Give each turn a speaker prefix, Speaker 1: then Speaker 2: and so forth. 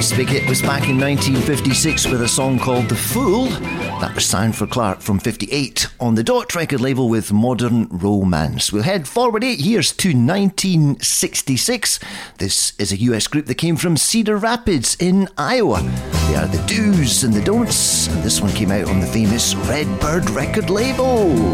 Speaker 1: This big hit was back in 1956 with a song called The Fool. That was Signed for Clark from 58 on the Dot record label with Modern Romance. We'll head forward 8 years to 1966. This is a US group that came from Cedar Rapids in Iowa. They are the Do's and the Don'ts, and this one came out on the famous Redbird record label.